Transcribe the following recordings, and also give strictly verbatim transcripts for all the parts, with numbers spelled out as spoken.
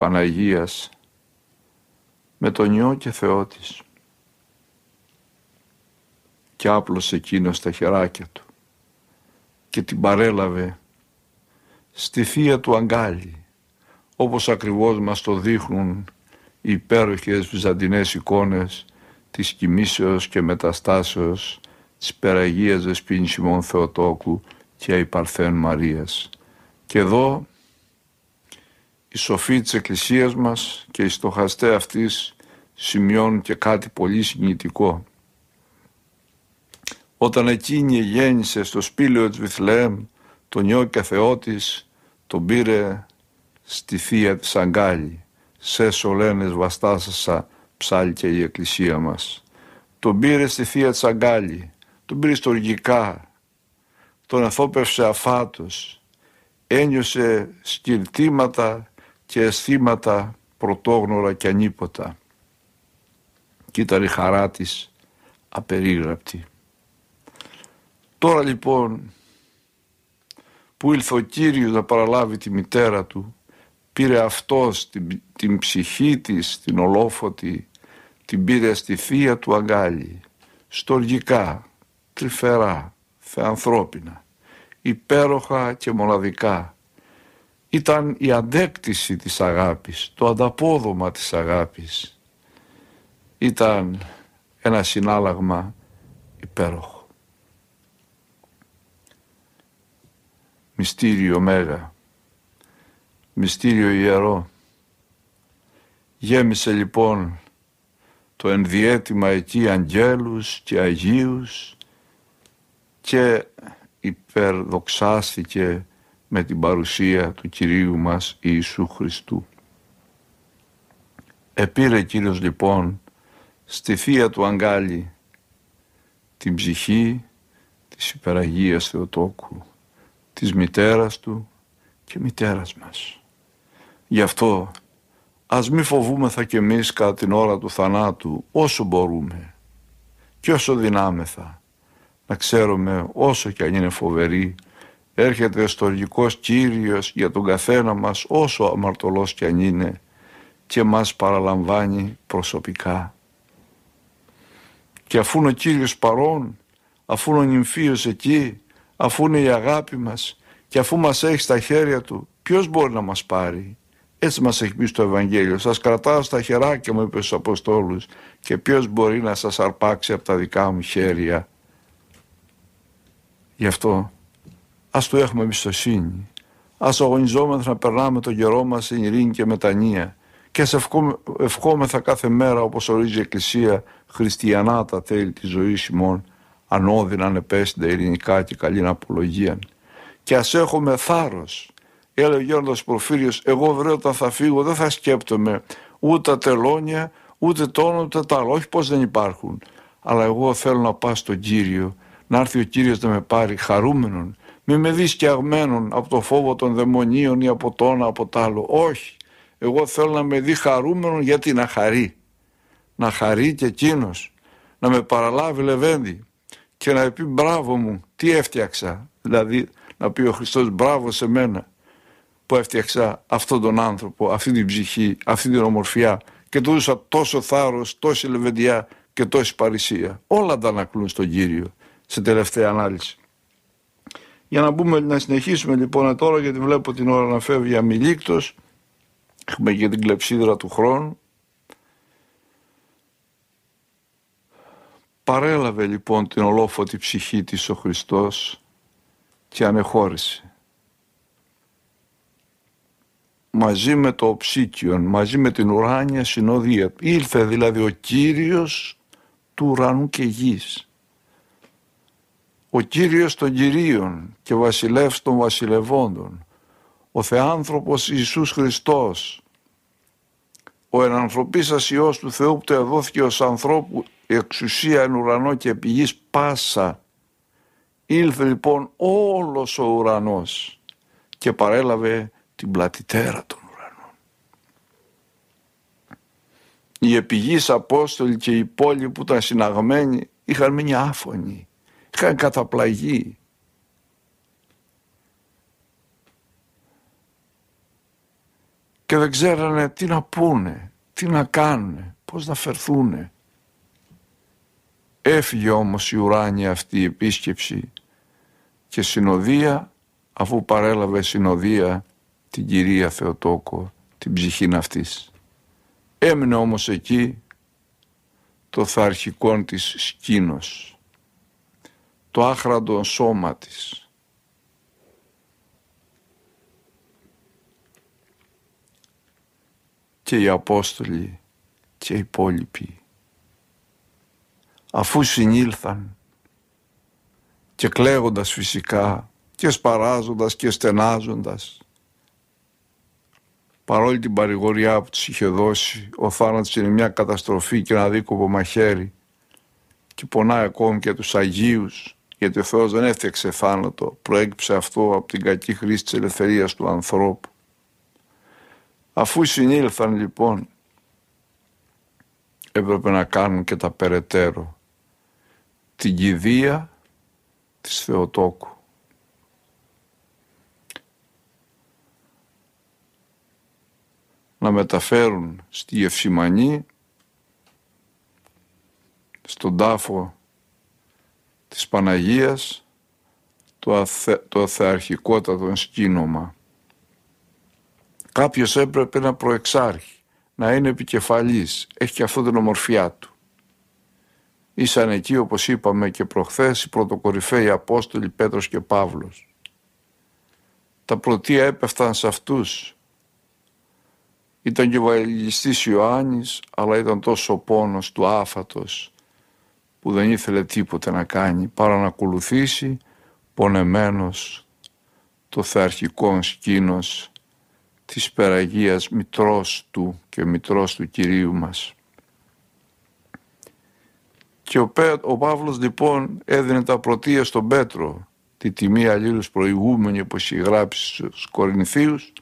Παναγίας με τον Υιό και Θεό της. Και άπλωσε εκείνος τα χεράκια του και την παρέλαβε στη θεία του αγκάλι, όπως ακριβώς μας το δείχνουν οι υπέροχες βυζαντινές εικόνες της κοιμήσεως και μεταστάσεως της Περαγίας Δεσποίνης Σιμών Θεοτόκου και η Παρθέν Μαρίας. Και εδώ οι σοφοί της Εκκλησίας μας και οι στοχαστές αυτής σημειώνουν και κάτι πολύ συγκινητικό. Όταν εκείνη γέννησε στο σπήλαιο της Βιθλεέμ τον Υιό και Θεό της, τον πήρε στη θεία της αγκάλι, σε σωλένες βαστάσασα ψάληκε η Εκκλησία μας. Τον πήρε στη θεία της αγκάλι, τον πήρε στοργικά, τον εθόπευσε αφάτος, ένιωσε σκυρτήματα και αισθήματα πρωτόγνωρα και ανίποτα. Κι ήταν η χαρά της απερίγραπτη. Τώρα λοιπόν που ήλθε ο Κύριος να παραλάβει τη μητέρα του, πήρε αυτός την, την ψυχή της, την ολόφωτη, την πήρε στη θεία του αγκάλι, στοργικά, τρυφερά, θεανθρώπινα, υπέροχα και μοναδικά. Ήταν η αντέκτηση της αγάπης, το ανταπόδομα της αγάπης. Ήταν ένα συνάλλαγμα υπέροχο. Μυστήριο μέγα, μυστήριο ιερό. Γέμισε λοιπόν το ενδιέτημα εκεί αγγέλους και αγίους και υπερδοξάστηκε με την παρουσία του Κυρίου μας Ιησού Χριστού. Επήρε Κύριος λοιπόν στη θεία του αγκάλι την ψυχή της υπεραγίας Θεοτόκου, της μητέρας του και μητέρας μας. Γι' αυτό ας μη φοβούμεθα κι εμείς κατά την ώρα του θανάτου όσο μπορούμε και όσο δυνάμεθα, να ξέρουμε όσο κι αν είναι φοβερή, έρχεται στοργικός Κύριος για τον καθένα μας όσο αμαρτωλός κι αν είναι και μας παραλαμβάνει προσωπικά. Και αφού είναι ο Κύριος παρόν, αφού είναι ο νυμφίος εκεί, αφού είναι η αγάπη μας και αφού μας έχει στα χέρια του, ποιος μπορεί να μας πάρει? Έτσι μας έχει πει στο Ευαγγέλιο, σας κρατάω στα χεράκια μου, είπε στους Αποστόλους, και ποιος μπορεί να σας αρπάξει από τα δικά μου χέρια? Γι' αυτό ας του έχουμε εμπιστοσύνη, ας αγωνιζόμεθα να περνάμε τον καιρό μας σε ειρήνη και μετανία και ας ευχόμεθα κάθε μέρα, όπως ορίζει η Εκκλησία, χριστιανά τα τέλη της ζωής ημών, ανώδυνα, ανεπαίσθητα, ειρηνικά και καλήν απολογίαν. Και ας έχουμε θάρρος. Έλεγε ο Γέροντας Πορφύριος, εγώ βρε όταν θα φύγω δεν θα σκέπτομαι ούτε τα τελώνια, ούτε τόνο, ούτε τα άλλα. Όχι πως δεν υπάρχουν. Αλλά εγώ θέλω να πάω στον Κύριο, να έρθει ο Κύριος να με πάρει χαρούμενον. Μη με δει σκιαγμένον από το φόβο των δαιμονίων ή από το ένα από το άλλο. Όχι. Εγώ θέλω να με δει χαρούμενον, γιατί να χαρεί. Να χαρεί και εκείνος. Να με παραλάβει λεβέντη και να πει μπράβο μου, τι έφτιαξα. Δηλαδή να πει ο Χριστός μπράβο σε μένα που έφτιαξα αυτόν τον άνθρωπο, αυτή την ψυχή, αυτή την ομορφιά και του έδωσα τόσο θάρρος, τόση λεβεντιά και τόση παρησία. Όλα τα ανακλούν στον Κύριο σε τελευταία ανάλυση. Για να, μπούμε, να συνεχίσουμε λοιπόν τώρα, γιατί βλέπω την ώρα να φεύγει αμιλίκτος, έχουμε και την κλεψίδρα του χρόνου. Παρέλαβε λοιπόν την ολόφωτη ψυχή της ο Χριστός και ανεχώρησε. Μαζί με το οψίκιον, μαζί με την ουράνια συνοδεία. Ήλθε δηλαδή ο Κύριος του ουρανού και γης. Ο Κύριος των Κυρίων και βασιλεύς των βασιλευόντων. Ο Θεάνθρωπος Ιησούς Χριστός. Ο ενανθρωπίσας Υιός του Θεού που εδόθηκε ως ανθρώπου εξουσία εν ουρανό και επί γης πάσα. Ήλθε λοιπόν όλος ο ουρανός και παρέλαβε την πλατιτέρα των ουρανών. Οι επιγείς Απόστολοι και οι πόλοι που ήταν συναγμένοι είχαν μείνει άφωνοι, είχαν καταπλαγεί. και δεν ξέρανε τι να πούνε, τι να κάνουνε, πώς να φερθούνε. Έφυγε όμως η ουράνια αυτή η επίσκεψη και συνοδεία, αφού παρέλαβε συνοδεία την κυρία Θεοτόκο, την ψυχήν αυτής. Έμεινε όμως εκεί το θαρχικόν της σκήνος, το άχραντο σώμα της. Και οι Απόστολοι και οι υπόλοιποι, αφού συνήλθαν και κλαίγοντας φυσικά και σπαράζοντας και στενάζοντας, παρόλη την παρηγοριά που τους είχε δώσει, ο θάνατος είναι μια καταστροφή και ένα δίκοπο μαχαίρι και πονάει ακόμη και τους Αγίους, γιατί ο Θεός δεν έφτιαξε θάνατο, προέκυψε αυτό από την κακή χρήση της ελευθερίας του ανθρώπου. Αφού συνήλθαν λοιπόν, έπρεπε να κάνουν και τα περαιτέρω, την κηδεία της Θεοτόκου. Να μεταφέρουν στη Γευσημανή, στον τάφο της Παναγίας, το, αθε, το θεαρχικότατο σκήνομα. Κάποιος έπρεπε να προεξάρχει, να είναι επικεφαλής, έχει και αυτό την ομορφιά του. Ήσαν εκεί, όπως είπαμε και προχθές, οι πρωτοκορυφαίοι Απόστολοι Πέτρος και Παύλος. Τα πρωτεία έπεφταν σε αυτούς. Ήταν και ο Ευαγγελιστής Ιωάννης, αλλά ήταν τόσο πόνος του άφατος που δεν ήθελε τίποτε να κάνει παρά να ακολουθήσει πονεμένος το θεαρχικό σκήνος της Περαγίας μητρός του και μητρός του Κυρίου μας. Και ο, Πέ, ο Παύλος λοιπόν έδινε τα πρωτεία στον Πέτρο, τη τιμή αλλήλους προηγούμενη, όπως έχει γράψει στους Κορινθίους,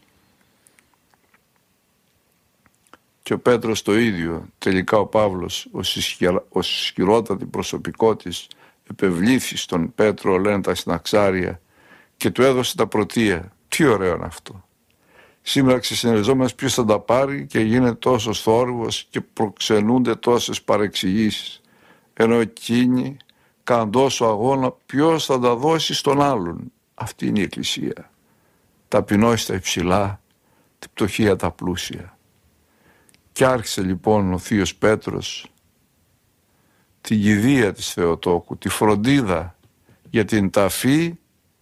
και ο Πέτρος το ίδιο. Τελικά ο Παύλος, ως, ισχυρα, ως ισχυρότατη προσωπικότης, επευλήθη στον Πέτρο, λένε τα συναξάρια, και του έδωσε τα πρωτεία. Τι ωραίο είναι αυτό. Σήμερα ξεσυνεργαζόμαστε ποιος θα τα πάρει και γίνεται τόσος θόρυβος και προξενούνται τόσες παρεξηγήσεις. Ενώ εκείνοι κάνουν τόσο αγώνα ποιος θα τα δώσει στον άλλον. Αυτή είναι η Εκκλησία. Ταπεινώσει τα υψηλά, την πτωχία τα πλούσια. Και άρχισε λοιπόν ο Θείος Πέτρος την κηδεία της Θεοτόκου, τη φροντίδα για την ταφή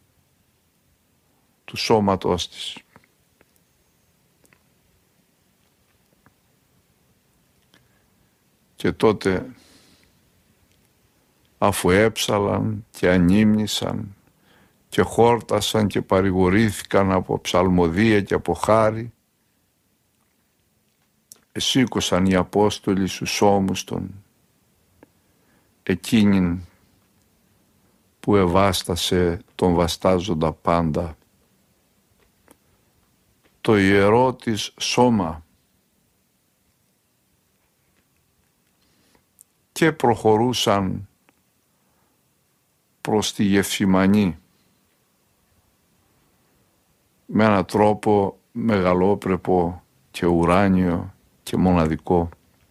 του σώματός της. Και τότε, αφού έψαλαν και ανήμνησαν και χόρτασαν και παρηγορήθηκαν από ψαλμοδία και από χάρη, εσήκωσαν οι Απόστολοι στους ώμους των εκείνην που εβάστασε τον βαστάζοντα πάντα, το ιερό της σώμα, και προχωρούσαν προς τη Γευσημανή με έναν τρόπο μεγαλόπρεπο και ουράνιο και μοναδικό.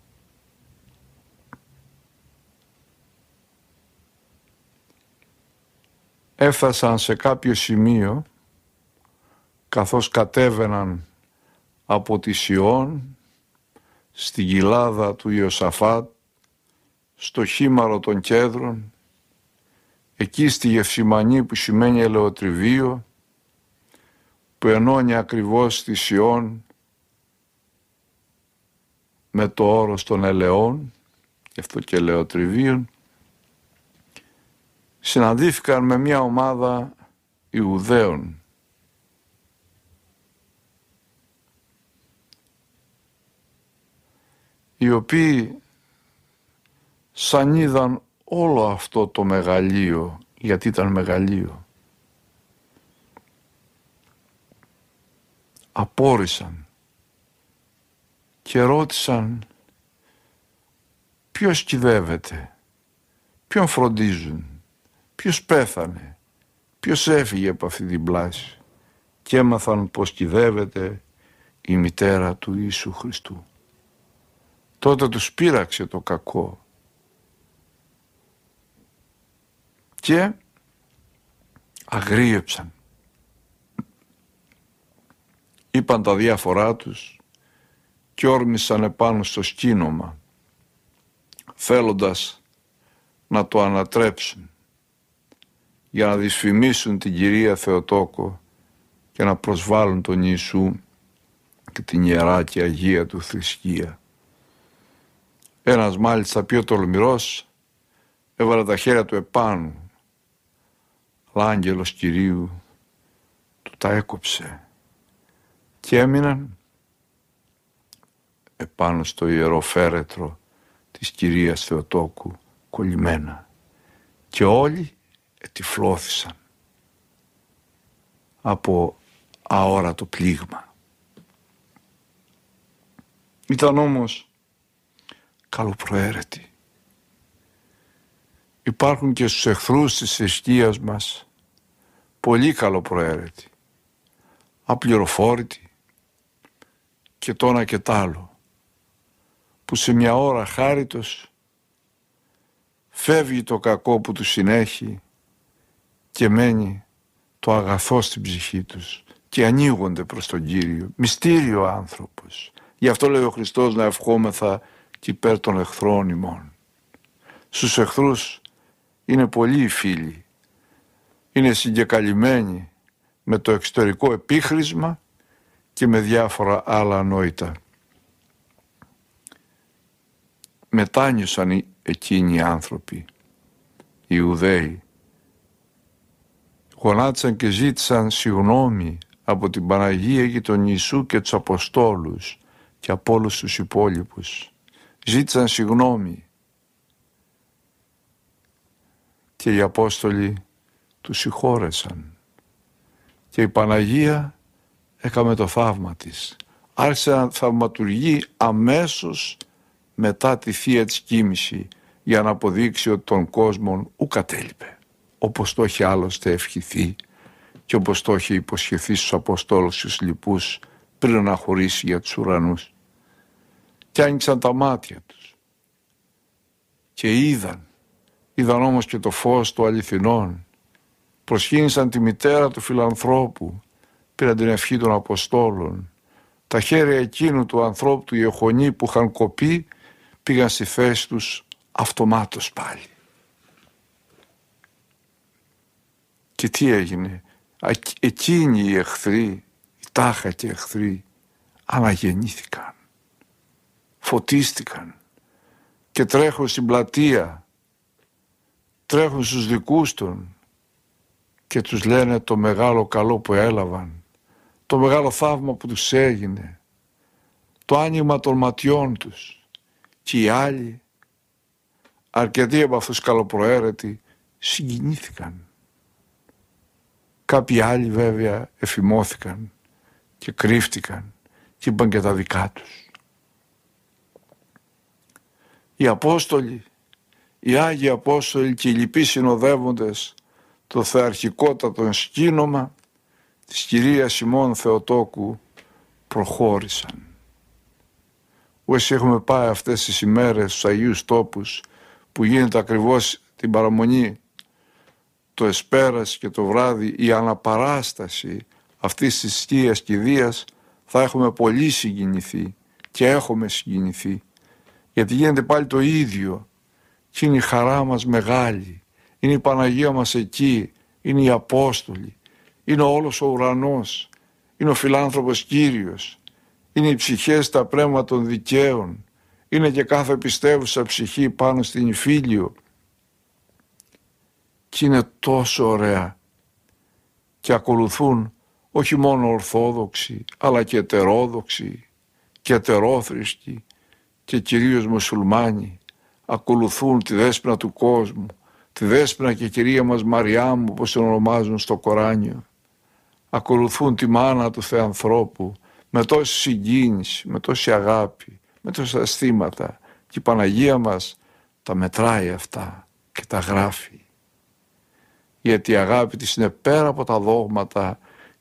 Έφτασαν σε κάποιο σημείο, καθώς κατέβαιναν από τη Σιών στην κοιλάδα του Ιωσαφάτ, στο χήμαρο των κέδρων, εκεί στη Γευσημανή που σημαίνει ελαιοτριβείο, που ενώνει ακριβώς τη Σιών με το όρος των ελαιών, γι' αυτό και ελαιοτριβείων, συναντήθηκαν με μια ομάδα Ιουδαίων, οι οποίοι σαν είδαν όλο αυτό το μεγαλείο, γιατί ήταν μεγαλείο, απόρρισαν και ρώτησαν ποιος κυδεύεται, ποιον φροντίζουν, ποιος πέθανε, ποιος έφυγε από αυτή την πλάση, και έμαθαν πως κυδεύεται η μητέρα του Ιησού Χριστού. Τότε τους πείραξε το κακό και αγρίεψαν. Είπαν τα διάφορά τους και όρμησαν επάνω στο σκήνομα, θέλοντας να το ανατρέψουν για να δυσφημίσουν την Κυρία Θεοτόκο και να προσβάλλουν τον Ιησού και την Ιερά και Αγία του θρησκεία. Ένας μάλιστα πιο τολμηρός έβαλε τα χέρια του επάνω, αλλά άγγελος Κυρίου του τα έκοψε και έμειναν επάνω στο ιερό φέρετρο της Κυρίας Θεοτόκου κολλημένα και όλοι ετυφλώθησαν από αόρατο πλήγμα. Ήταν όμως καλοπροαίρετοι. Υπάρχουν και στους εχθρούς της θρησκείας μας πολύ καλοπροαίρετοι, απληροφόρητοι και το ένα και τ' άλλο, που σε μια ώρα χάριτος φεύγει το κακό που τους συνέχει και μένει το αγαθό στην ψυχή τους και ανοίγονται προς τον Κύριο. Μυστήριο άνθρωπος. Γι' αυτό λέει ο Χριστός να ευχόμεθα και υπέρ των εχθρών ημών. Στους εχθρούς είναι πολλοί οι φίλοι. Είναι συγκεκαλυμμένοι με το εξωτερικό επίχρησμα και με διάφορα άλλα ανόητα. Μετάνιωσαν εκείνοι οι άνθρωποι, οι Ιουδαίοι. Γονάτισαν και ζήτησαν συγγνώμη από την Παναγία και τον Ιησού και τους Αποστόλους και από όλους τους υπόλοιπους. Ζήτησαν συγγνώμη και οι Απόστολοι τους συγχώρεσαν και η Παναγία έκαμε το θαύμα της. Άρχισε να θαυματουργεί αμέσως μετά τη Θεία της Κοίμηση για να αποδείξει ότι τον κόσμο ου κατέλειπε, όπως το έχει άλλωστε ευχηθεί και όπως το έχει υποσχεθεί στους Αποστόλους τους λοιπούς πριν να χωρίσει για τους ουρανούς. Και άνοιξαν τα μάτια τους και είδαν, είδαν όμως και το φως του αληθινών. Προσκύνησαν τη μητέρα του φιλανθρώπου, πήραν την ευχή των Αποστόλων. Τα χέρια εκείνου του ανθρώπου του Ιεχονή που είχαν κοπεί πήγαν στη θέση τους αυτομάτως πάλι. Και τι έγινε? Εκείνοι οι εχθροί, οι τάχα και εχθροί, αναγεννήθηκαν, φωτίστηκαν και τρέχουν στην πλατεία, τρέχουν στους δικούς των και τους λένε το μεγάλο καλό που έλαβαν, το μεγάλο θαύμα που τους έγινε, το άνοιγμα των ματιών τους. Και οι άλλοι, αρκετοί από αυτούς καλοπροαίρετοι, συγκινήθηκαν. Κάποιοι άλλοι βέβαια εφημώθηκαν και κρύφτηκαν και είπαν και τα δικά τους. Οι Απόστολοι, οι Άγιοι Απόστολοι και οι λοιποί συνοδεύοντες το θεαρχικότατο σκήνομα της Κυρίας ημών Θεοτόκου προχώρησαν. Όσοι έχουμε πάει αυτές τις ημέρες στους Αγίους Τόπους που γίνεται ακριβώς την παραμονή, το εσπέρας και το βράδυ, η αναπαράσταση αυτής της Θείας Κηδείας, θα έχουμε πολύ συγκινηθεί και έχουμε συγκινηθεί, γιατί γίνεται πάλι το ίδιο και είναι η χαρά μας μεγάλη, είναι η Παναγία μας εκεί, είναι οι Απόστολοι, είναι όλος ο ουρανός, είναι ο φιλάνθρωπος Κύριος, είναι οι ψυχές τα πνεύμα των δικαίων, είναι και κάθε πιστεύουσα ψυχή πάνω στην Ιφίλιο και είναι τόσο ωραία και ακολουθούν όχι μόνο Ορθόδοξοι αλλά και Ετερόδοξοι και Ετερόθρησκοι και κυρίως Μουσουλμάνοι, ακολουθούν τη Δέσποινα του κόσμου, τη Δέσποινα και Κυρία μας Μαριάμ όπως την ονομάζουν στο Κοράνιο, ακολουθούν τη μάνα του Θεανθρώπου με τόση συγκίνηση, με τόση αγάπη, με τόσα αισθήματα, και η Παναγία μας τα μετράει αυτά και τα γράφει, γιατί η αγάπη της είναι πέρα από τα δόγματα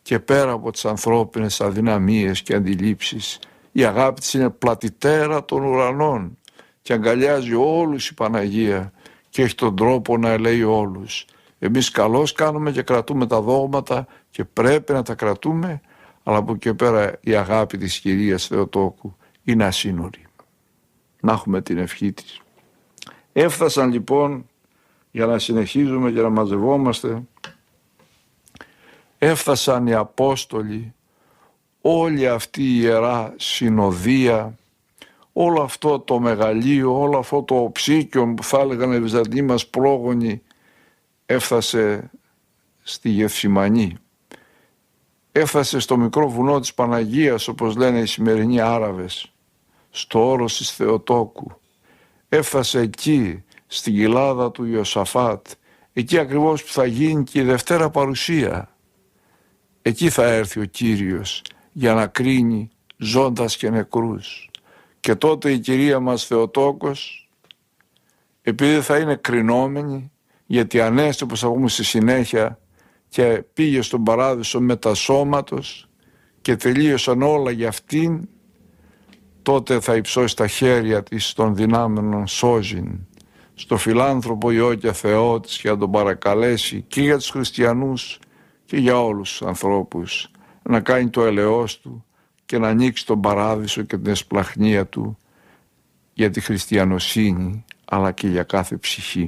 και πέρα από τις ανθρώπινες αδυναμίες και αντιλήψεις. Η αγάπη της είναι πλατιτέρα των ουρανών και αγκαλιάζει όλους η Παναγία και έχει τον τρόπο να ελέει όλους. Εμείς καλώς κάνουμε και κρατούμε τα δόγματα και πρέπει να τα κρατούμε, αλλά από εκεί πέρα η αγάπη της Κυρίας Θεοτόκου είναι ασύνορη. Να έχουμε την ευχή της. Έφτασαν λοιπόν, για να συνεχίζουμε και να μαζευόμαστε, έφτασαν οι Απόστολοι, όλη αυτή η Ιερά Συνοδεία, όλο αυτό το μεγαλείο, όλο αυτό το οψίκιο που θα έλεγαν οι Βυζαντινοί μας πρόγονοι, έφτασε στη Γεθσιμανή. Έφτασε στο μικρό βουνό της Παναγίας, όπως λένε οι σημερινοί Άραβες, στο όρος της Θεοτόκου. Έφτασε εκεί, στην κοιλάδα του Ιωσαφάτ, εκεί ακριβώς που θα γίνει και η Δευτέρα Παρουσία. Εκεί θα έρθει ο Κύριος για να κρίνει ζώντας και νεκρούς. Και τότε η Κυρία μας Θεοτόκος, επειδή θα είναι κρινόμενη, γιατί ανέστη, όπως θα πούμε στη συνέχεια, και πήγε στον Παράδεισο μετασώματος και τελείωσαν όλα για αυτήν, τότε θα υψώσει τα χέρια της των δυνάμενων σώζην, στο φιλάνθρωπο Υιό και Θεό της, για να τον παρακαλέσει και για τους χριστιανούς και για όλους τους ανθρώπους, να κάνει το ελεός του και να ανοίξει τον Παράδεισο και την εσπλαχνία του για τη χριστιανοσύνη, αλλά και για κάθε ψυχή.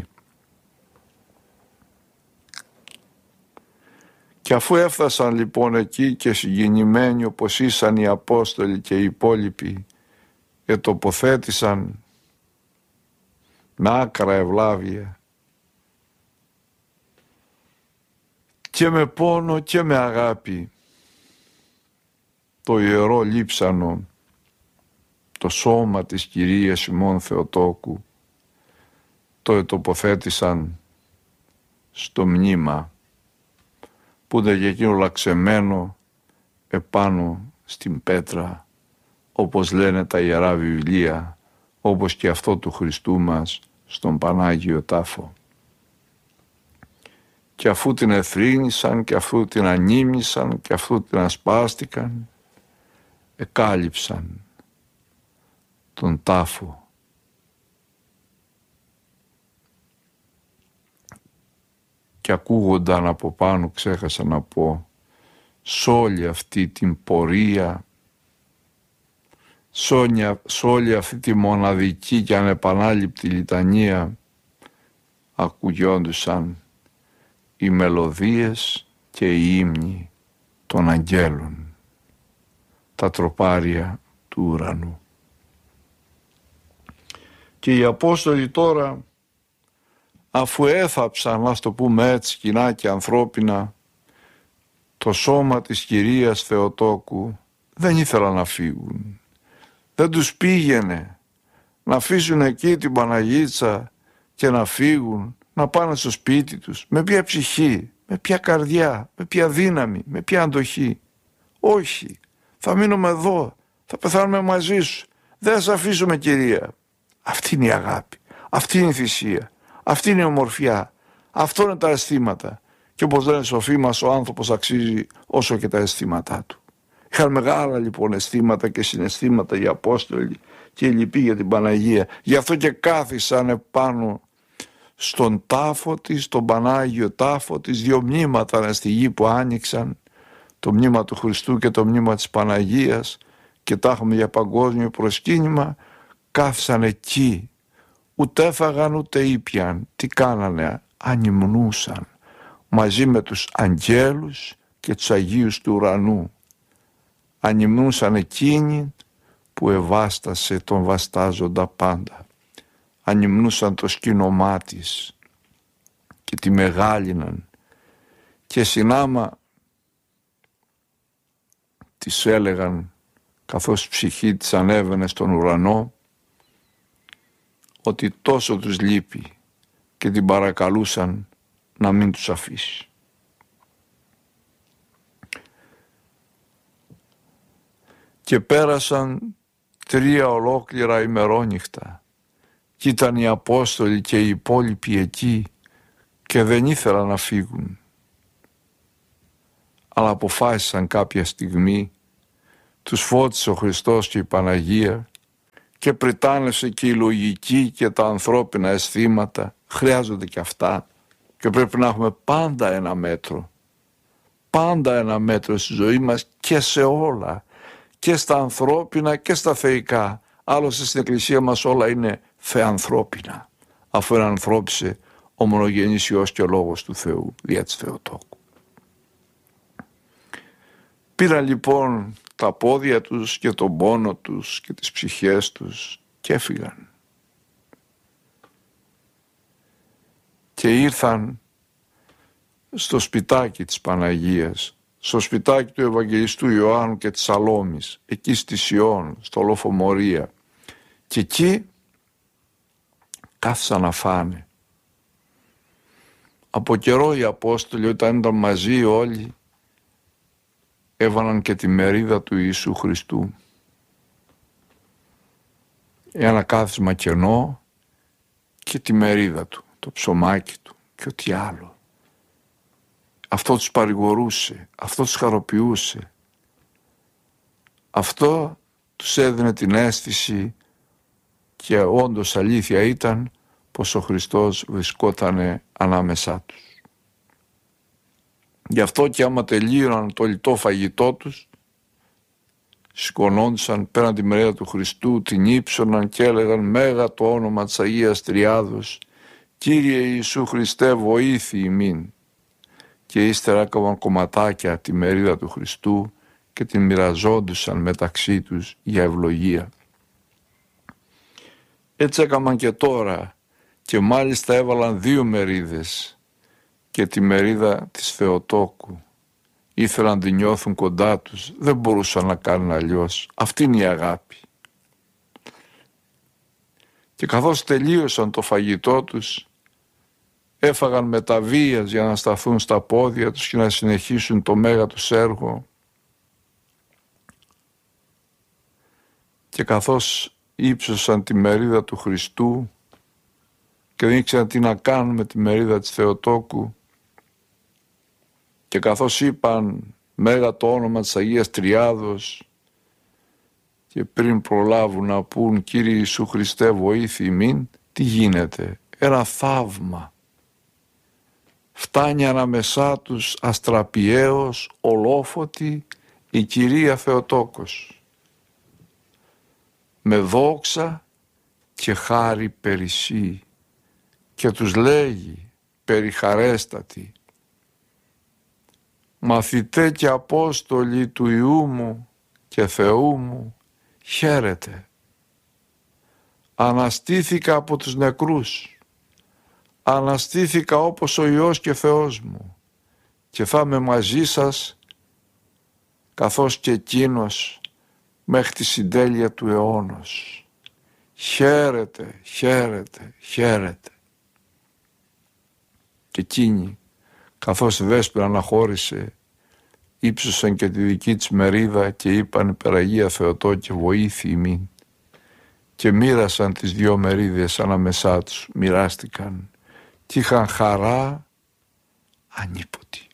Και αφού έφτασαν λοιπόν εκεί και συγκινημένοι όπως ήσαν οι Απόστολοι και οι υπόλοιποι, ετοποθέτησαν με άκρα ευλάβεια και με πόνο και με αγάπη το ιερό λείψανο, το σώμα της Κυρίας ημών Θεοτόκου, το ετοποθέτησαν στο μνήμα που είναι για εκείνο λαξεμένο επάνω στην πέτρα, όπως λένε τα Ιερά Βιβλία, όπως και αυτό του Χριστού μας στον Πανάγιο Τάφο. Και αφού την εθρήνησαν και αφού την ανήμνησαν και αφού την ασπάστηκαν, εκάλυψαν τον τάφο. Και ακούγονταν από πάνω, ξέχασα να πω, σ' όλη αυτή την πορεία, σ' όλη αυτή τη μοναδική και ανεπανάληπτη λιτανία, ακουγιόντουσαν οι μελωδίες και οι ύμνοι των αγγέλων, τα τροπάρια του ουρανού. Και οι Απόστολοι τώρα, αφού έθαψαν, ας το πούμε έτσι, κοινά και ανθρώπινα, το σώμα της Κυρίας Θεοτόκου, δεν ήθελαν να φύγουν. Δεν τους πήγαινε να αφήσουν εκεί την Παναγίτσα και να φύγουν, να πάνε στο σπίτι τους. Με ποια ψυχή, με ποια καρδιά, με ποια δύναμη, με ποια αντοχή. Όχι, θα μείνουμε εδώ, θα πεθάνουμε μαζί σου. Δεν θα σε αφήσουμε, Κυρία. Αυτή είναι η αγάπη, αυτή είναι η θυσία, αυτή είναι η ομορφιά, αυτό είναι τα αισθήματα. Και όπως λένε σοφοί μας, ο άνθρωπος αξίζει όσο και τα αισθήματά του. Είχαν μεγάλα λοιπόν αισθήματα και συναισθήματα οι Απόστολοι και οι λοιποί για την Παναγία. Γι' αυτό και κάθισαν επάνω στον τάφο της, στον Πανάγιο τάφο της, δύο μνήματα είναι στη γη που άνοιξαν, το μνήμα του Χριστού και το μνήμα της Παναγίας, και τα έχουμε για παγκόσμιο προσκύνημα. Κάθισαν εκεί, ούτε έφαγαν ούτε ήπιαν. Τι κάνανε? Ανυμνούσαν μαζί με τους αγγέλους και τους Αγίους του ουρανού. Ανυμνούσαν εκείνη που ευάστασε τον βαστάζοντα πάντα. Ανυμνούσαν το σκήνομά της και τη μεγάλιναν, και συνάμα της έλεγαν, καθώς η ψυχή της ανέβαινε στον ουρανό, ότι τόσο τους λείπει, και την παρακαλούσαν να μην τους αφήσει. Και πέρασαν τρία ολόκληρα ημερόνυχτα και ήταν οι Απόστολοι και οι υπόλοιποι εκεί και δεν ήθελαν να φύγουν. αλλά αποφάσισαν κάποια στιγμή, τους φώτισε ο Χριστός και η Παναγία και πριτάνευσε και η λογική και τα ανθρώπινα αισθήματα, χρειάζονται και αυτά και πρέπει να έχουμε πάντα ένα μέτρο, πάντα ένα μέτρο στη ζωή μας και σε όλα, και στα ανθρώπινα και στα θεϊκά. Άλλωστε στην Εκκλησία μας όλα είναι θεανθρώπινα, αφού ενανθρώπισε ο μονογενής Υιός και ο Λόγος του Θεού δια της Θεοτόκου. Πήραν λοιπόν τα πόδια τους και τον πόνο τους και τις ψυχές τους και έφυγαν. Και ήρθαν στο σπιτάκι της Παναγίας, στο σπιτάκι του Ευαγγελιστού Ιωάννου και της Σαλόμης, εκεί στη Σιών, στο Λοφομορία. Και εκεί κάθισαν να φάνε. Από καιρό οι Απόστολοι, όταν ήταν μαζί όλοι, έβαλαν και τη μερίδα του Ιησού Χριστού. Ένα κάθισμα κενό και τη μερίδα του, το ψωμάκι του και ό,τι άλλο. Αυτό τους παρηγορούσε, αυτό τους χαροποιούσε. Αυτό τους έδινε την αίσθηση, και όντως αλήθεια ήταν, πως ο Χριστός βρισκότανε ανάμεσά τους. Γι' αυτό και άμα τελείωναν το λιτό φαγητό τους, σηκωνόντουσαν πέραν τη μερίδα του Χριστού, την ύψωναν και έλεγαν «Μέγα το όνομα της Αγίας Τριάδος, Κύριε Ιησού Χριστέ βοήθη ημίν». Και ύστερα έκαναν κομματάκια τη μερίδα του Χριστού και την μοιραζόντουσαν μεταξύ τους για ευλογία. Έτσι έκαναν και τώρα, και μάλιστα έβαλαν δύο μερίδες και τη μερίδα της Θεοτόκου. Ήθελαν να την νιώθουν κοντά τους, δεν μπορούσαν να κάνουν αλλιώς. Αυτή είναι η αγάπη. Και καθώς τελείωσαν το φαγητό τους, έφαγαν με τα βίας για να σταθούν στα πόδια τους και να συνεχίσουν το μέγα τους έργο. Και καθώς ύψωσαν τη μερίδα του Χριστού και δεν ήξεραν τι να κάνουν με τη μερίδα της Θεοτόκου, και καθώς είπαν «Μέγα το όνομα της Αγίας Τριάδος», και πριν προλάβουν να πούν «Κύριε Ιησού Χριστέ βοήθη ημίν», τι γίνεται? Ένα θαύμα. Φτάνει ανάμεσά τους αστραπιαίος, ολόφωτη η Κυρία Θεοτόκος, με δόξα και χάρη περισσή, και τους λέγει περιχαρέστατη «Μαθητέ και Απόστολοι του Υιού μου και Θεού μου, χαίρετε. Αναστήθηκα από τους νεκρούς, αναστήθηκα όπως ο Υιός και Θεός μου, και θα είμαι μαζί σας καθώς και εκείνος μέχρι τη συντέλεια του αιώνος. Χαίρετε, χαίρετε, χαίρετε». Και εκείνοι, καθώς η Βέσπερα αναχώρησε, ύψωσαν και τη δική της μερίδα και είπαν «Περαγία Θεοτόκε βοήθη ημίν», και μοίρασαν τις δυο μερίδες ανάμεσά τους, μοιράστηκαν και είχαν χαρά ανίποτη.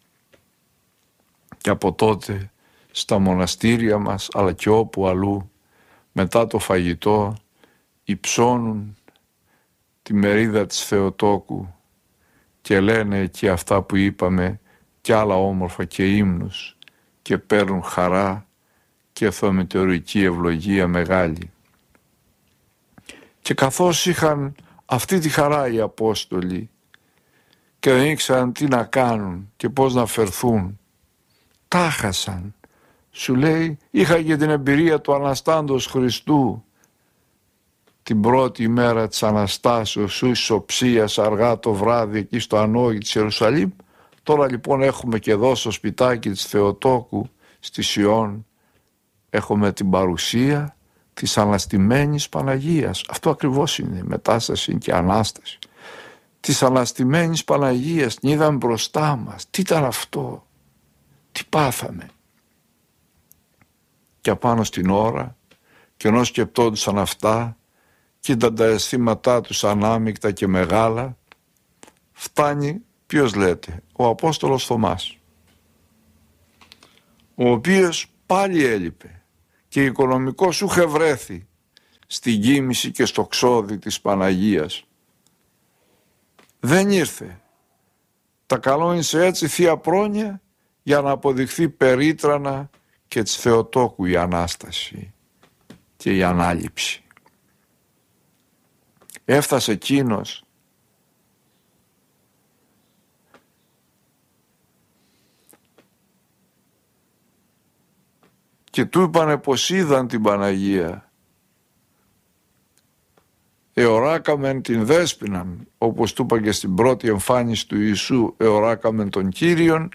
Και από τότε στα μοναστήρια μας, αλλά και όπου αλλού, μετά το φαγητό υψώνουν τη μερίδα της Θεοτόκου και λένε εκεί αυτά που είπαμε και άλλα όμορφα και ύμνους, και παίρνουν χαρά και θεομετεωρική ευλογία μεγάλη. Και καθώς είχαν αυτή τη χαρά οι Απόστολοι και δεν ήξεραν τι να κάνουν και πώς να φερθούν, τα χάσαν. Σου λέει, είχα και την εμπειρία του Αναστάντος Χριστού την πρώτη ημέρα της Αναστάσεως, σου ισοψίας αργά το βράδυ εκεί στο ανόγι της Ιερουσαλήμ. Τώρα λοιπόν έχουμε και εδώ στο σπιτάκι της Θεοτόκου στη Σιών, έχουμε την παρουσία της αναστημένης Παναγίας. Αυτό ακριβώς είναι, μετάσταση και Ανάσταση. Της αναστημένης Παναγίας, την είδαμε μπροστά μας. Τι ήταν αυτό, τι πάθαμε. Και απάνω στην ώρα, και ενώ σκεπτόντουσαν αυτά, κοίταν τα αισθήματά τους ανάμεικτα και μεγάλα, φτάνει, ποιος λέτε, ο Απόστολος Θωμάς. ο οποίος πάλι έλειπε και οικονομικό σου είχε βρέθει στην κοίμηση και στο ξόδι της Παναγίας. Δεν ήρθε. Τα καλώνησε έτσι Θεία Πρόνοια για να αποδειχθεί περίτρανα και της Θεοτόκου η Ανάσταση και η Ανάληψη. Έφτασε εκείνος και του είπανε πως είδαν την Παναγία. Εωράκαμεν την Δέσποιναν, όπως του είπα και στην πρώτη εμφάνιση του Ιησού, εωράκαμεν τον Κύριον.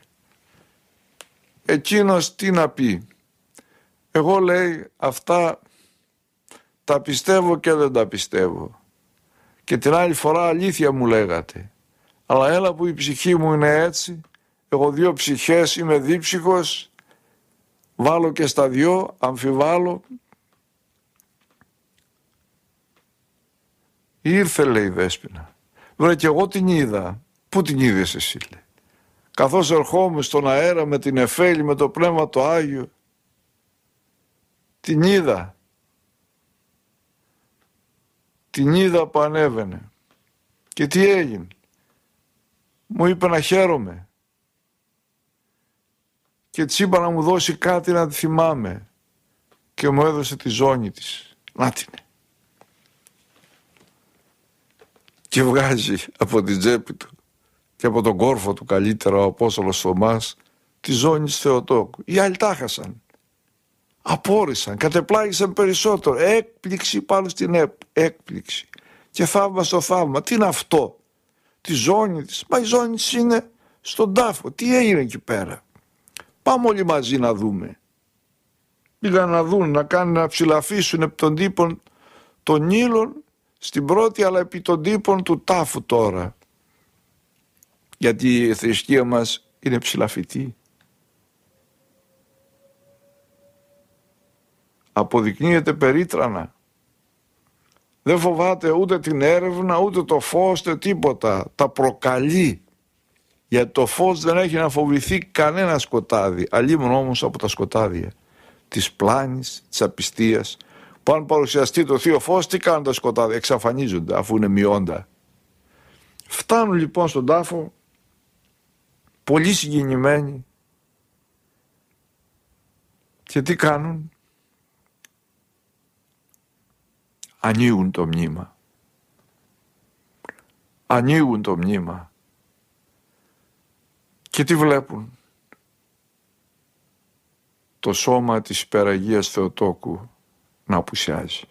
Εκείνος τι να πει? Εγώ, λέει, αυτά τα πιστεύω και δεν τα πιστεύω. Και την άλλη φορά αλήθεια μου λέγατε. Αλλά έλα που η ψυχή μου είναι έτσι, εγώ δύο ψυχές, είμαι δίψυχος, βάλω και στα δυο, αμφιβάλλω. Ήρθε, λέει, η Δέσποινα. Βέβαια και εγώ την είδα. Πού την είδες εσύ, λέει? Καθώς ερχόμουν στον αέρα με την Εφέλη, με το Πνεύμα το Άγιο, την είδα. Την είδα που ανέβαινε. Και τι έγινε? Μου είπε να χαίρομαι. Και της είπα να μου δώσει κάτι να τη θυμάμαι. Και μου έδωσε τη ζώνη της. Να την. Και βγάζει από την τσέπη του και από τον κόρφο του καλύτερα ο Απόστολος Θωμάς τη ζώνη της Θεοτόκου. Οι άλλοι τα χάσαν. Απόρρισαν, κατεπλάγησαν περισσότερο. Έκπληξη πάνω στην έπ, έκπληξη. Και θαύμα στο θαύμα. Τι είναι αυτό? Τη ζώνη της. Μα η ζώνη της είναι στον τάφο. Τι έγινε εκεί πέρα? Πάμε όλοι μαζί να δούμε. Πήγαν να δουν, να κάνουν, να ψηλαφίσουν επί των τύπων των ήλων στην πρώτη, αλλά επί των τύπων του τάφου τώρα. Γιατί η θρησκεία μας είναι ψηλαφιτή. Αποδεικνύεται περίτρανα. Δεν φοβάται ούτε την έρευνα, ούτε το φως, ούτε τίποτα. Τα προκαλεί. Γιατί το φως δεν έχει να φοβηθεί κανένα σκοτάδι. Αλλήμον όμως από τα σκοτάδια της πλάνης, της απιστίας, που αν παρουσιαστεί το θείο φως, τι κάνουν τα σκοτάδια? Εξαφανίζονται, αφού είναι μειώντα. Φτάνουν λοιπόν στον τάφο πολύ συγκινημένοι και τι κάνουν? Ανοίγουν το μνήμα. Ανοίγουν το μνήμα. Και τι βλέπουν? Το σώμα της υπεραγίας Θεοτόκου να απουσιάζει.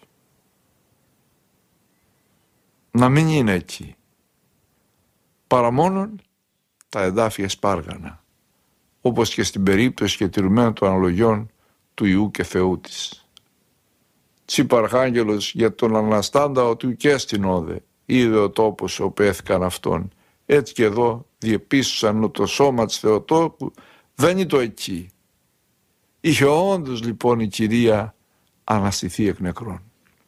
Να μην είναι εκεί. Παρά μόνον τα εδάφια σπάργανα. Όπως και στην περίπτωση και τηρουμένων των αναλογιών του Ιού και Θεού της. Τσίπα Αρχάγγελος για τον Αναστάντα ότι και στην όδε είδε ο τόπος όπου έθηκαν αυτόν. Έτσι και εδώ διεπίστωσαν ότι το σώμα της Θεοτόκου δεν είναι το εκεί. Είχε όντως λοιπόν η Κυρία αναστηθεί εκ νεκρών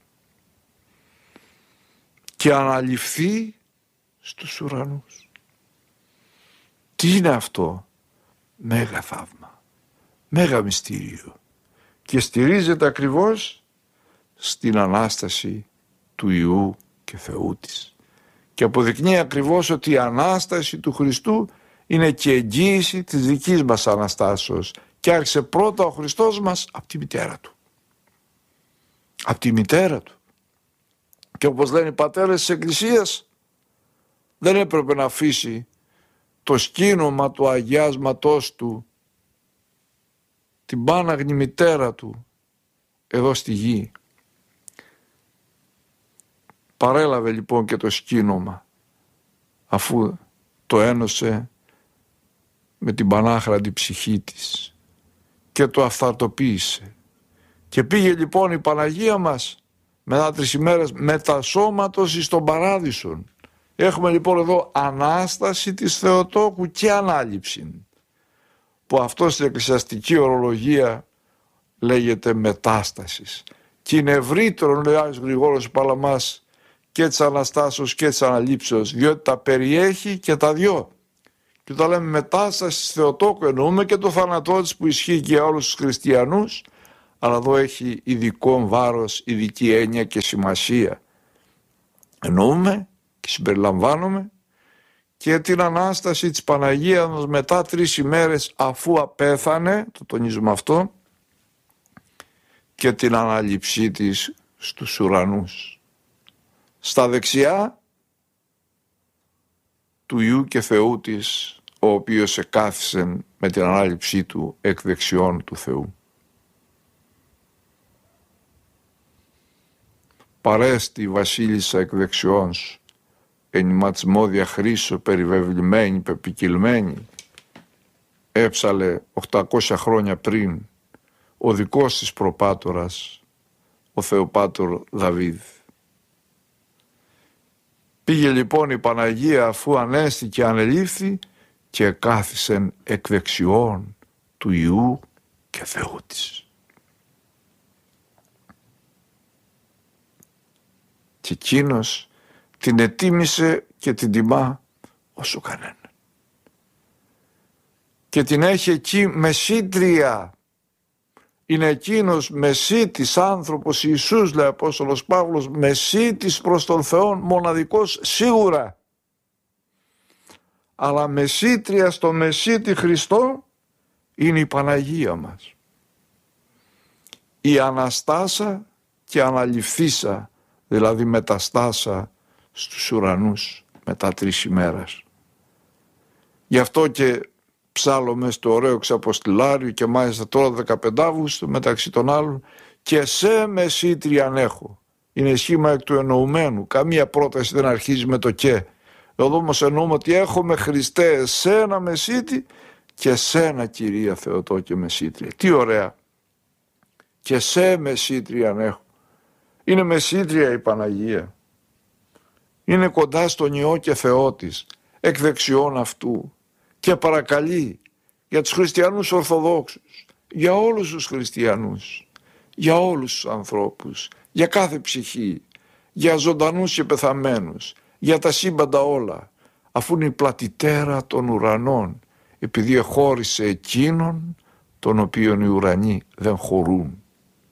και αναληφθεί στους ουρανούς. Τι είναι αυτό? Μέγα θαύμα, μέγα μυστήριο, και στηρίζεται ακριβώς στην Ανάσταση του Υιού και Θεού της. Και αποδεικνύει ακριβώς ότι η Ανάσταση του Χριστού είναι και εγγύηση της δικής μας Αναστάσεως. Και άρχισε πρώτα ο Χριστός μας από τη μητέρα του. Από τη μητέρα του. Και όπως λένε οι πατέρες της Εκκλησίας, δεν έπρεπε να αφήσει το σκήνομα του αγιάσματός του, την πάναγνη μητέρα του, εδώ στη γη. Παρέλαβε λοιπόν και το σκήνομα, αφού το ένωσε με την πανάχρατη ψυχή της και το αυθαρτοποίησε. Και πήγε λοιπόν η Παναγία μας μετά τρεις ημέρες μετασώματος εις τον Παράδεισον. Έχουμε λοιπόν εδώ Ανάσταση της Θεοτόκου και Ανάληψη, που αυτό στην εκκλησιαστική ορολογία λέγεται μετάστασης. Και είναι ευρύτερο, λέει ο Άγιος Γρηγόρος Παλαμάς, και της Αναστάσεως και της Αναλήψεως, διότι τα περιέχει και τα δυο. Και Και όταν λέμε μετάσταση της Θεοτόκου εννοούμε και το θάνατό της που ισχύει και για όλους τους χριστιανούς, αλλά εδώ έχει ειδικό βάρος, ειδική έννοια και σημασία. Εννοούμε και συμπεριλαμβάνουμε και την Ανάσταση της Παναγίας μας μετά τρεις ημέρες αφού απέθανε, το τονίζουμε αυτό, και την ανάληψή της στους ουρανούς. Στα δεξιά του Υιού και Θεού της, ο οποίος εκάθισε με την ανάληψή του εκ δεξιών του Θεού. Παρέστη βασίλισσα εκ δεξιών σου, εν ηματσμόδια χρήσο περιβεβλημένη, πεπικυλμένη, έψαλε οκτακόσια χρόνια πριν ο δικός της προπάτορας, ο Θεοπάτορ Δαβίδ. Πήγε λοιπόν η Παναγία αφού ανέστη και ανελήφθη και κάθισεν εκ δεξιών του Υιού και Θεού της. Και εκείνος την ετίμησε και την τιμά όσο κανένα. Και την έχει εκεί μεσήτρια. Είναι εκείνος μεσίτης άνθρωπος, Ιησούς λέει ο Απόστολος Παύλος, μεσίτης προς τον Θεό, μοναδικός σίγουρα. Αλλά μεσήτρια στο μεσίτη Χριστό είναι η Παναγία μας. Η Αναστάσα και Αναληφθήσα, δηλαδή μεταστάσα στους ουρανούς μετά τρεις ημέρας. Γι' αυτό και ψάλλομαι στο ωραίο ξαποστηλάριο και μάλιστα τώρα δεκαπέντε Αυγούστου μεταξύ των άλλων, και σε μεσήτριαν έχω. Είναι σχήμα εκ του εννοουμένου. Καμία πρόταση δεν αρχίζει με το και. Εδώ όμως εννοούμε ότι έχουμε Χριστέ εσένα μεσίτη και σένα Κυρία Θεοτόκε μεσήτρια. Τι ωραία. Και σε μεσήτριαν έχω. Είναι μεσήτρια η Παναγία. Είναι κοντά στον Υιό και Θεό της, εκ δεξιών αυτού, και παρακαλεί για τους χριστιανούς Ορθοδόξους, για όλους τους χριστιανούς, για όλους τους ανθρώπους, για κάθε ψυχή, για ζωντανούς και πεθαμένους, για τα σύμπαντα όλα, αφού είναι η πλατητέρα των ουρανών, επειδή εχώρισε εκείνον τον οποίον οι ουρανοί δεν χωρούν.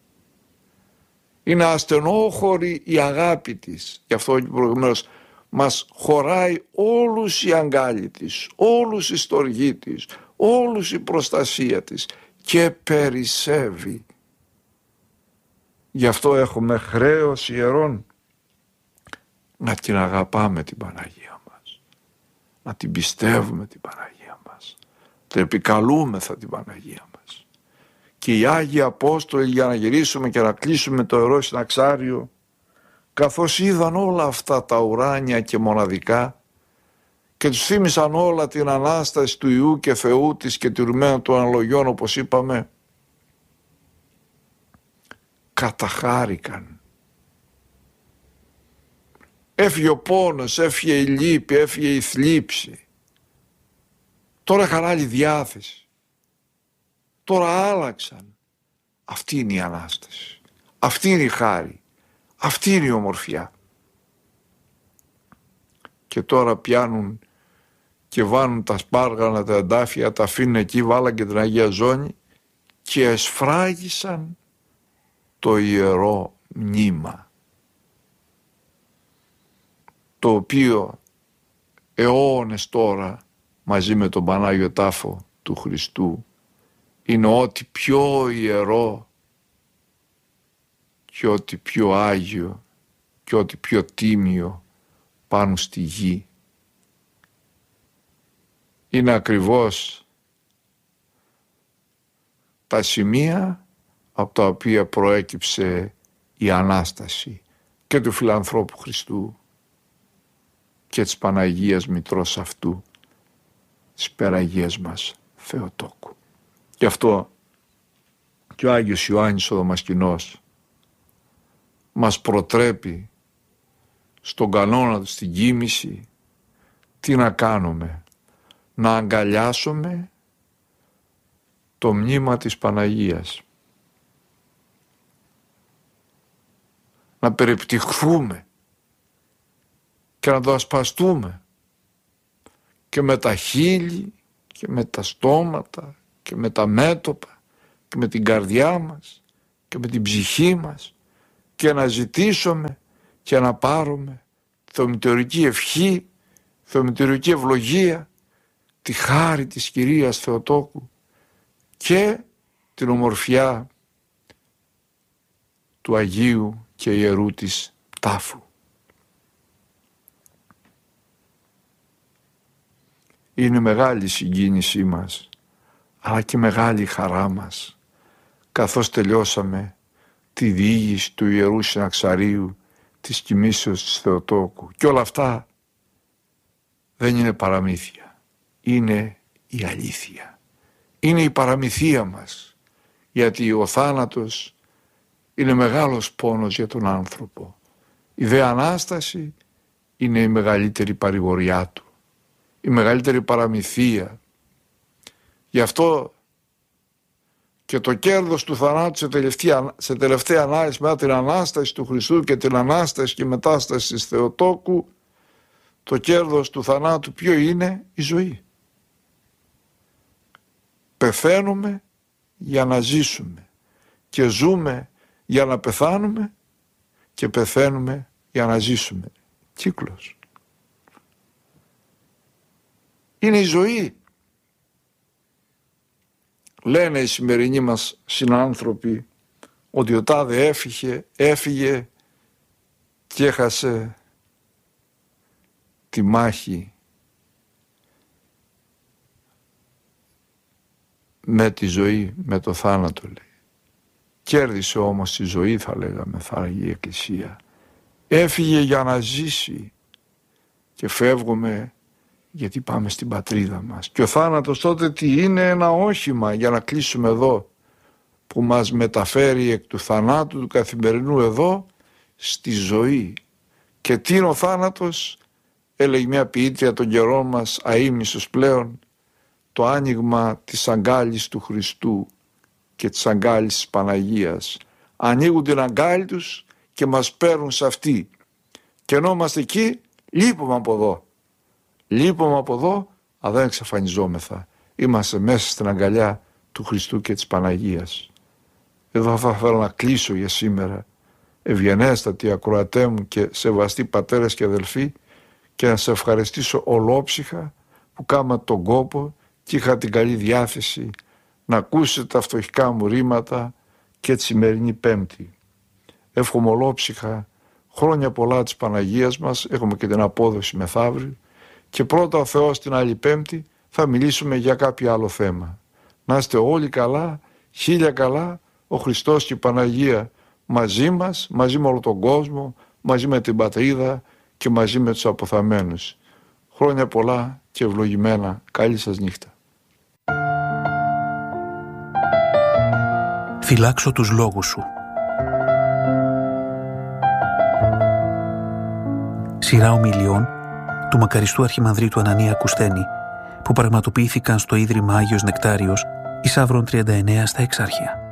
Είναι ασθενόχωρη η αγάπη της, γι' αυτό και προηγουμένως μας χωράει όλους η αγκάλη της, όλους η στοργή της, όλους η προστασία της και περισσεύει. Γι' αυτό έχουμε χρέος ιερών να την αγαπάμε την Παναγία μας, να την πιστεύουμε την Παναγία μας, να επικαλούμεθα την Παναγία μας. Και οι Άγιοι Απόστολοι, για να γυρίσουμε και να κλείσουμε το Αιρώ Συναξάριο, καθώς είδαν όλα αυτά τα ουράνια και μοναδικά και τους θύμισαν όλα την Ανάσταση του Υιού και Θεού της και τηρουμένων των αναλογιών, όπως είπαμε, καταχάρηκαν. Έφυγε ο πόνος, έφυγε η λύπη, έφυγε η θλίψη. Τώρα είχαν άλλη διάθεση. Τώρα άλλαξαν. Αυτή είναι η Ανάσταση. Αυτή είναι η χάρη. Αυτή είναι η ομορφιά. Και τώρα πιάνουν και βάνουν τα σπάργανα, τα εντάφια, τα αφήνουν εκεί, βάλαν και την Αγία Ζώνη και εσφράγισαν το ιερό μνήμα, το οποίο αιώνες τώρα μαζί με τον Πανάγιο Τάφο του Χριστού είναι ό,τι πιο ιερό και ό,τι πιο άγιο και ό,τι πιο τίμιο πάνω στη γη. Είναι ακριβώς τα σημεία από τα οποία προέκυψε η Ανάσταση και του φιλανθρώπου Χριστού και της Παναγίας Μητρός αυτού, της Περαγίας μας Θεοτόκου. Γι' αυτό και ο Άγιος Ιωάννης ο Δαμασκηνός μας προτρέπει στον κανόνα του, στην κοίμηση, τι να κάνουμε, να αγκαλιάσουμε το μνήμα της Παναγίας, να περιπτυχθούμε και να το ασπαστούμε και με τα χείλη και με τα στόματα και με τα μέτωπα και με την καρδιά μας και με την ψυχή μας και να ζητήσουμε και να πάρουμε θεομητεωρική ευχή, θεομητεωρική ευλογία, τη χάρη της Κυρίας Θεοτόκου και την ομορφιά του Αγίου και Ιερού της τάφου. Είναι μεγάλη η συγκίνησή μας, αλλά και μεγάλη η χαρά μας, καθώς τελειώσαμε τη διήγηση του Ιερού Συναξαρίου της κοιμήσεως της Θεοτόκου. Και όλα αυτά δεν είναι παραμύθια, είναι η αλήθεια. Είναι η παραμυθία μας, γιατί ο θάνατος είναι μεγάλος πόνος για τον άνθρωπο. Η δε Ανάσταση είναι η μεγαλύτερη παρηγοριά του, η μεγαλύτερη παραμυθία. Γι' αυτό και το κέρδος του θανάτου σε τελευταία, σε τελευταία ανάλυση, μετά την Ανάσταση του Χριστού και την Ανάσταση και Μετάσταση της Θεοτόκου, το κέρδος του θανάτου ποιο είναι? Η ζωή. Πεθαίνουμε για να ζήσουμε και ζούμε για να πεθάνουμε και πεθαίνουμε για να ζήσουμε. Κύκλος. Είναι η ζωή. Λένε οι σημερινοί μας συνάνθρωποι ότι ο τάδε έφυγε, έφυγε και έχασε τη μάχη με τη ζωή, με το θάνατο, λέει. Κέρδισε όμως τη ζωή, θα λέγαμε, θα λέγει η Εκκλησία. Έφυγε για να ζήσει και φεύγουμε γιατί πάμε στην πατρίδα μας. Και ο θάνατος τότε τι είναι? Ένα όχημα, για να κλείσουμε εδώ, που μας μεταφέρει εκ του θανάτου του καθημερινού εδώ στη ζωή. Και τι είναι ο θάνατος? Έλεγε μια ποιήτρια των καιρών μας, αείμνησος πλέον, το άνοιγμα της αγκάλης του Χριστού και της αγκάλης της Παναγίας. Ανοίγουν την αγκάλη τους και μας παίρνουν σε αυτή. Και ενώ είμαστε εκεί, λείπουμε από εδώ. Λείπουμε από εδώ, αλλά δεν εξαφανιζόμεθα. Είμαστε μέσα στην αγκαλιά του Χριστού και της Παναγίας. Εδώ θα θέλω να κλείσω για σήμερα, ευγενέστατοι ακροατέ μου και σεβαστοί πατέρες και αδελφοί, και να σε ευχαριστήσω ολόψυχα που κάμα τον κόπο και είχα την καλή διάθεση να ακούσετε τα φτωχικά μου ρήματα και τη σημερινή Πέμπτη. Εύχομαι ολόψυχα χρόνια πολλά της Παναγίας μας, έχουμε και την απόδοση μεθαύριο, και πρώτα ο Θεός την άλλη Πέμπτη θα μιλήσουμε για κάποιο άλλο θέμα. Να είστε όλοι καλά, χίλια καλά, ο Χριστός και η Παναγία μαζί μας, μαζί με όλο τον κόσμο, μαζί με την πατρίδα και μαζί με τους αποθαμένους. Χρόνια πολλά και ευλογημένα. Καλή σας νύχτα. Φυλάξω τους λόγους σου. Σειρά ομιλιών του μακαριστού Αρχιμανδρίτου Ανανία Κουστένη, που πραγματοποιήθηκαν στο Ίδρυμα Άγιος Νεκτάριος, Ισαύρων τριάντα εννέα στα Εξάρχεια.